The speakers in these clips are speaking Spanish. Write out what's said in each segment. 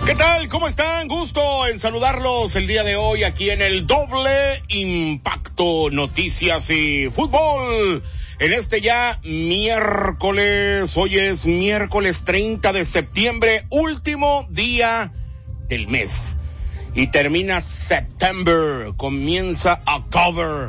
¿Qué tal? ¿Cómo están? Gusto en saludarlos el día de hoy aquí en el Doble Impacto Noticias y Fútbol. En este ya miércoles, hoy es miércoles 30 de septiembre, último día del mes. Y termina September, comienza October,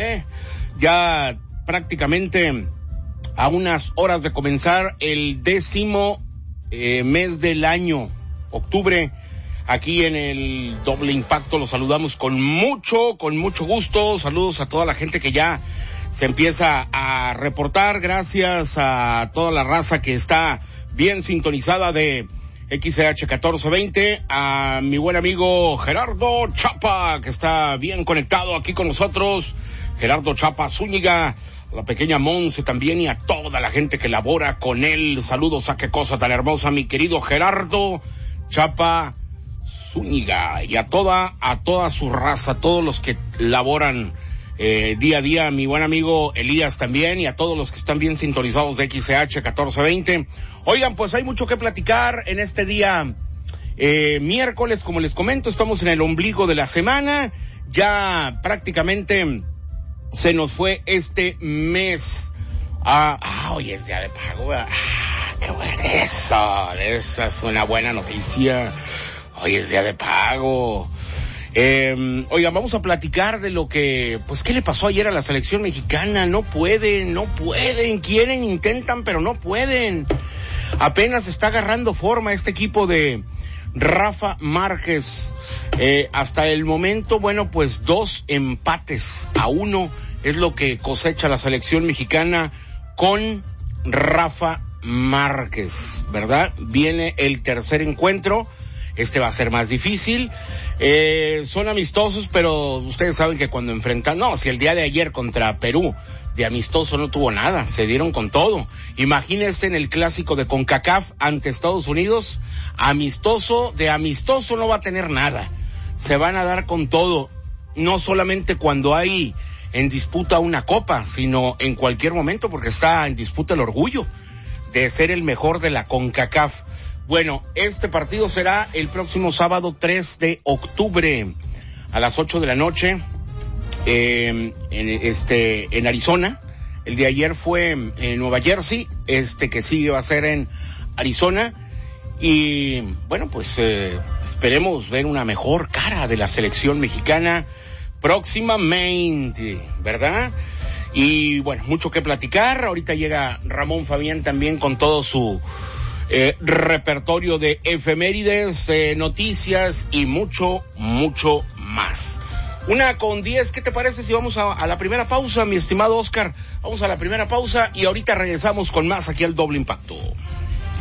ya prácticamente a unas horas de comenzar el 10º mes del año. Octubre, aquí en el Doble Impacto, los saludamos con mucho gusto. Saludos a toda la gente que ya se empieza a reportar, gracias a toda la raza que está bien sintonizada de XCH 1420, a mi buen amigo Gerardo Chapa, que está bien conectado aquí con nosotros, Gerardo Chapa Zúñiga, a la pequeña Monse también, y a toda la gente que labora con él. Saludos a qué cosa tan hermosa, mi querido Gerardo Chapa Zúñiga, y a toda su raza, todos los que laboran día a día, mi buen amigo Elías también, y a todos los que están bien sintonizados de XCH 1420. Oigan, pues hay mucho que platicar en este día miércoles, como les comento, estamos en el ombligo de la semana, ya prácticamente se nos fue este mes. Hoy es día de pago, qué bueno, esa es una buena noticia. Hoy es día de pago. Oigan, vamos a platicar de lo que, pues, ¿qué le pasó ayer a la selección mexicana? No pueden, quieren, intentan, pero no pueden. Apenas está agarrando forma este equipo de Rafa Márquez. Hasta el momento, bueno, pues 2-1 es lo que cosecha la selección mexicana con Rafa Márquez, ¿verdad? Viene el tercer encuentro, este va a ser más difícil, son amistosos, pero ustedes saben que cuando enfrentan, si el día de ayer contra Perú, de amistoso no tuvo nada, se dieron con todo. Imagínense en el clásico de CONCACAF ante Estados Unidos, amistoso no va a tener nada, se van a dar con todo, no solamente cuando hay en disputa una copa, sino en cualquier momento, porque está en disputa el orgullo de ser el mejor de la CONCACAF. Bueno, este partido será el próximo sábado 3 de octubre a las 8 de la noche en Arizona. El de ayer fue en Nueva Jersey, que sí va a ser en Arizona. Y bueno, pues esperemos ver una mejor cara de la selección mexicana próximamente, ¿verdad? Y bueno, mucho que platicar. Ahorita llega Ramón Fabián también con todo su repertorio de efemérides, noticias y mucho más. 1:10, ¿qué te parece si vamos a la primera pausa, mi estimado Oscar? Vamos a la primera pausa y ahorita regresamos con más aquí al Doble Impacto.